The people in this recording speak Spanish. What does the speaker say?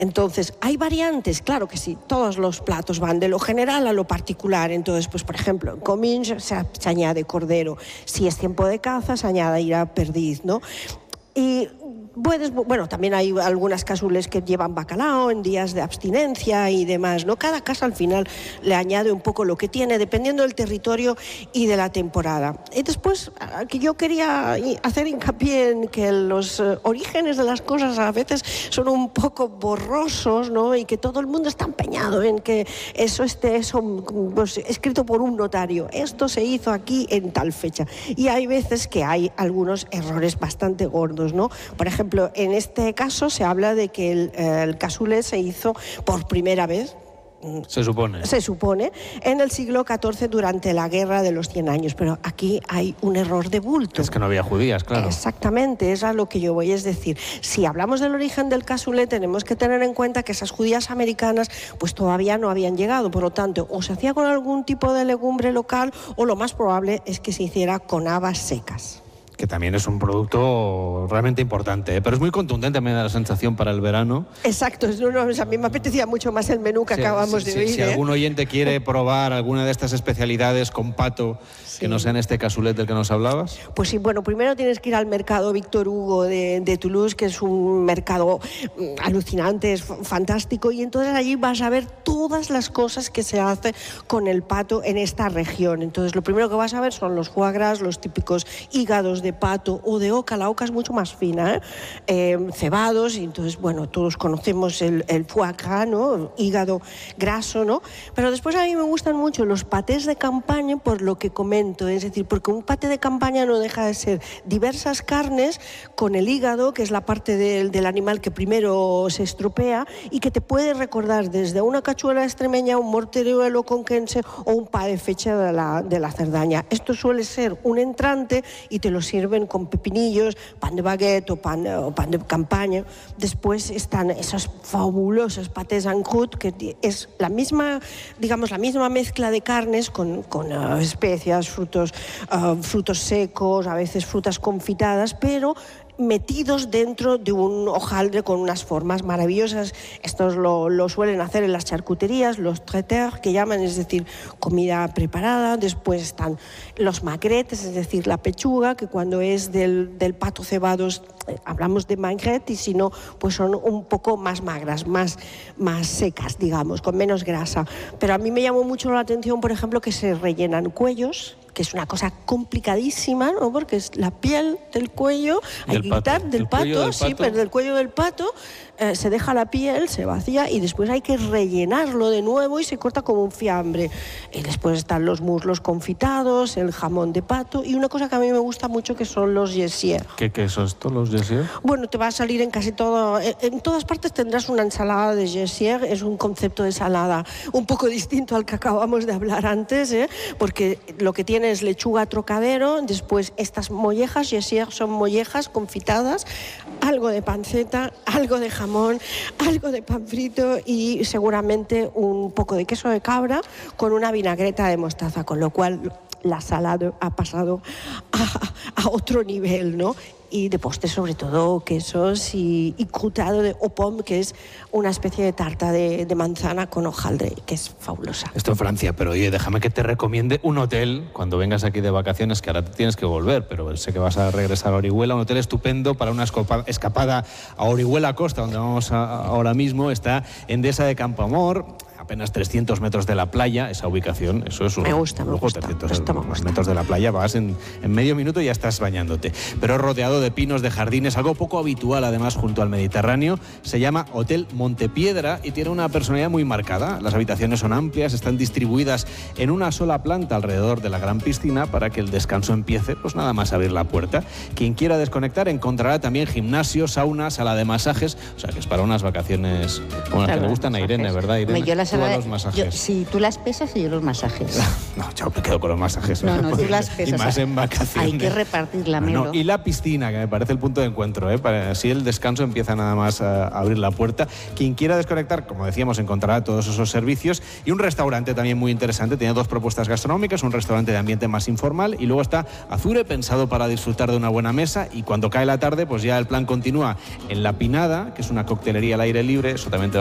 Entonces, ¿hay variantes? Claro que sí, todos los platos van de lo general a lo particular. Entonces, pues por ejemplo, en comins se añade cordero. Si es tiempo de caza, se añadirá perdiz, ¿no? Y bueno, también hay algunas cazules que llevan bacalao en días de abstinencia y demás, ¿no? Cada casa al final le añade un poco lo que tiene, dependiendo del territorio y de la temporada. Y después, que yo quería hacer hincapié en que los orígenes de las cosas a veces son un poco borrosos, ¿no? Y que todo el mundo está empeñado en que eso esté pues, escrito por un notario. Esto se hizo aquí en tal fecha. Y hay veces que hay algunos errores bastante gordos, ¿no? Por ejemplo, en este caso se habla de que el cassoulet se hizo por primera vez. Se supone, en el siglo XIV durante la Guerra de los 100 años, pero aquí hay un error de bulto. Es que no había judías, claro. Exactamente, es a lo que yo voy, es decir, si hablamos del origen del cassoulet tenemos que tener en cuenta que esas judías americanas pues todavía no habían llegado, por lo tanto, o se hacía con algún tipo de legumbre local o lo más probable es que se hiciera con habas secas. Que también es un producto realmente importante, ¿eh? Pero es muy contundente, me da la sensación, para el verano. Exacto, a mí me apetecía mucho más el menú que acabamos de oír. Si algún oyente quiere probar alguna de estas especialidades con pato, que no sea en este cassoulet del que nos hablabas. Pues sí, bueno, primero tienes que ir al mercado Víctor Hugo de Toulouse, que es un mercado alucinante, es fantástico, y entonces allí vas a ver todas las cosas que se hace con el pato en esta región. Entonces lo primero que vas a ver son los foie gras, los típicos hígados de pato o de oca. La oca es mucho más fina, cebados, y entonces, bueno, todos conocemos el foie gras, ¿no? Hígado graso, ¿no? Pero después a mí me gustan mucho los patés de campaña por lo que comento, es decir, porque un paté de campaña no deja de ser diversas carnes con el hígado, que es la parte del animal que primero se estropea y que te puede recordar desde una cachuela extremeña, un morteruelo conquense o un pa de fecha de la Cerdaña. Esto suele ser un entrante y te lo sirven con pepinillos, pan de baguette o pan de campaña. Después están esos fabulosos patés en croûte, que es la misma, digamos, la misma mezcla de carnes con especias, frutos secos, a veces frutas confitadas, pero metidos dentro de un hojaldre con unas formas maravillosas. Estos lo suelen hacer en las charcuterías, los traiteurs que llaman, es decir, comida preparada. Después están los magrettes, es decir, la pechuga, que cuando es del pato cebados hablamos de magret, y si no, pues son un poco más magras, más secas, digamos, con menos grasa. Pero a mí me llamó mucho la atención, por ejemplo, que se rellenan cuellos, que es una cosa complicadísima, ¿no? Porque es la piel del cuello, hay que quitar del pato, sí, pero del cuello del pato se deja la piel, se vacía y después hay que rellenarlo de nuevo y se corta como un fiambre. Y después están los muslos confitados, el jamón de pato y una cosa que a mí me gusta mucho, que son los gessiers. ¿Qué son estos, los gessiers? Bueno, te va a salir en casi todo, en todas partes tendrás una ensalada de gessiers. Es un concepto de ensalada un poco distinto al que acabamos de hablar antes, porque lo que tiene es lechuga trocadero, después estas mollejas, gessiers son mollejas confitadas, algo de panceta, algo de jamón, algo de pan frito y seguramente un poco de queso de cabra con una vinagreta de mostaza, con lo cual la salada ha pasado a otro nivel, ¿no? Y de postre, sobre todo, quesos y croûtade de pomme, que es una especie de tarta de manzana con hojaldre, que es fabulosa. Esto en Francia, pero oye, déjame que te recomiende un hotel cuando vengas aquí de vacaciones, que ahora te tienes que volver, pero sé que vas a regresar a Orihuela, un hotel estupendo para una escapada a Orihuela Costa, donde vamos ahora mismo. Está Endesa de Campoamor, apenas 300 metros de la playa, esa ubicación, eso es un lujo. Me gusta. 300 metros de la playa, vas en medio minuto y ya estás bañándote. Pero rodeado de pinos, de jardines, algo poco habitual además junto al Mediterráneo. Se llama Hotel Montepiedra y tiene una personalidad muy marcada. Las habitaciones son amplias, están distribuidas en una sola planta alrededor de la gran piscina para que el descanso empiece, pues nada más abrir la puerta. Quien quiera desconectar encontrará también gimnasio, sauna, sala de masajes, o sea que es para unas vacaciones como las que le gustan a Irene, ¿verdad, Irene? Yo la sala tú a los masajes? Sí, tú las pesas y yo los masajes. No, yo me quedo con los masajes. No, tú las pesas. Y más en vacaciones. Hay que repartir la Melo. Y la piscina, que me parece el punto de encuentro, así el descanso empieza nada más a abrir la puerta. Quien quiera desconectar, como decíamos, encontrará todos esos servicios. Y un restaurante también muy interesante, tiene 2 propuestas gastronómicas, un restaurante de ambiente más informal y luego está Azure, pensado para disfrutar de una buena mesa, y cuando cae la tarde, pues ya el plan continúa en La Pinada, que es una coctelería al aire libre, eso también te